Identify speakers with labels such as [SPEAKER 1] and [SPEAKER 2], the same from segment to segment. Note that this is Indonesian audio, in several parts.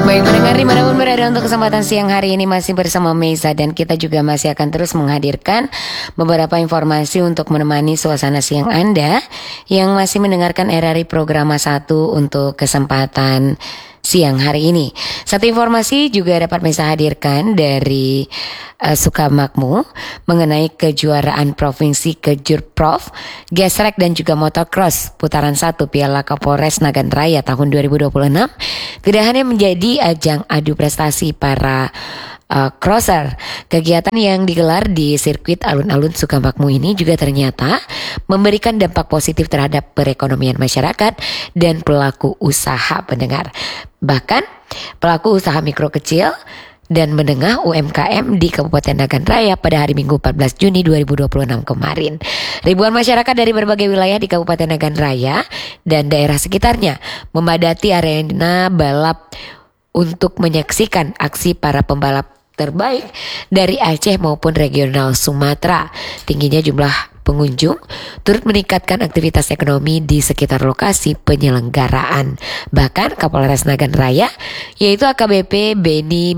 [SPEAKER 1] Baik mendengar dimanapun berada untuk kesempatan siang hari ini masih bersama Meza. Dan kita juga masih akan terus menghadirkan beberapa informasi untuk menemani suasana siang Anda yang masih mendengarkan RRI Programa 1 untuk kesempatan siang hari ini. Satu informasi juga dapat Meza hadirkan dari Sukamakmur mengenai kejuaraan provinsi Kejurprov, Gesrek dan juga Motocross putaran 1 Piala Kapolres Nagan Raya tahun 2026 tidak hanya menjadi ajang adu prestasi para crosser. Kegiatan yang digelar di sirkuit alun-alun Sukamakmur ini juga ternyata memberikan dampak positif terhadap perekonomian masyarakat dan pelaku usaha pendengar. Bahkan pelaku usaha mikro kecil dan menengah UMKM di Kabupaten Nagan Raya pada hari Minggu 14 Juni 2026 kemarin. Ribuan masyarakat dari berbagai wilayah di Kabupaten Nagan Raya dan daerah sekitarnya memadati arena balap untuk menyaksikan aksi para pembalap terbaik dari Aceh maupun regional Sumatera. Tingginya jumlah pengunjung turut meningkatkan aktivitas ekonomi di sekitar lokasi penyelenggaraan. Bahkan Kapolres Nagan Raya yaitu AKBP Beni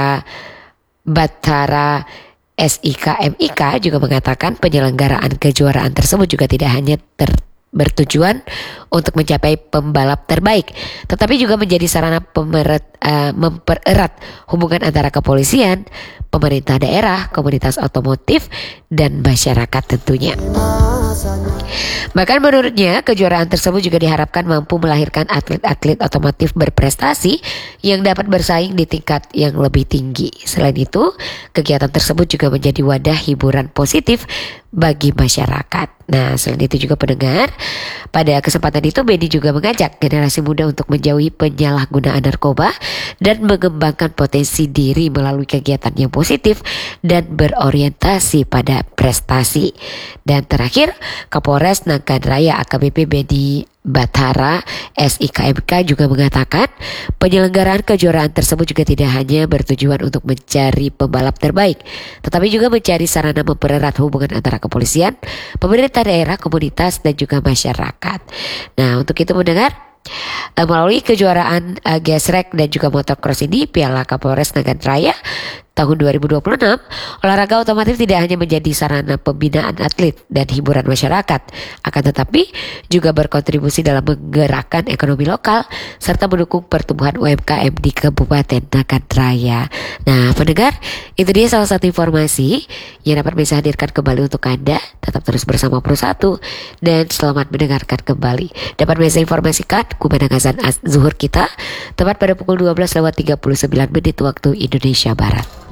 [SPEAKER 1] Batara SIK MIK juga mengatakan penyelenggaraan kejuaraan tersebut juga tidak hanya bertujuan untuk mencapai pembalap terbaik, tetapi juga menjadi sarana mempererat hubungan antara kepolisian, pemerintah daerah, komunitas otomotif, dan masyarakat tentunya. Bahkan menurutnya kejuaraan tersebut juga diharapkan mampu melahirkan atlet-atlet otomotif berprestasi yang dapat bersaing di tingkat yang lebih tinggi. Selain itu, kegiatan tersebut juga menjadi wadah hiburan positif bagi masyarakat. Nah, selain itu juga pendengar, pada kesempatan itu Beni juga mengajak generasi muda untuk menjauhi penyalahgunaan narkoba dan mengembangkan potensi diri melalui kegiatan yang positif dan berorientasi pada prestasi. Dan terakhir, Kapolres Nagan Raya AKBP Beni Batara SIKMK juga mengatakan penyelenggaraan kejuaraan tersebut juga tidak hanya bertujuan untuk mencari pembalap terbaik, tetapi juga mencari sarana mempererat hubungan antara kepolisian, pemerintah daerah, komunitas, dan juga masyarakat. Nah, untuk itu mendengar, melalui kejuaraan Gesrek dan juga Motocross ini, Piala Kapolres Nagan Raya tahun 2026, olahraga otomotif tidak hanya menjadi sarana pembinaan atlet dan hiburan masyarakat, akan tetapi juga berkontribusi dalam menggerakkan ekonomi lokal serta mendukung pertumbuhan UMKM di Kabupaten Nagan Raya. Nah, pendengar, itu dia salah satu informasi yang dapat bisa hadirkan kembali untuk Anda. Tetap terus bersama Pro 1 dan selamat mendengarkan kembali. Dapat bisa informasikan kumandang azan zuhur kita tepat pada pukul 12:39 waktu Indonesia Barat.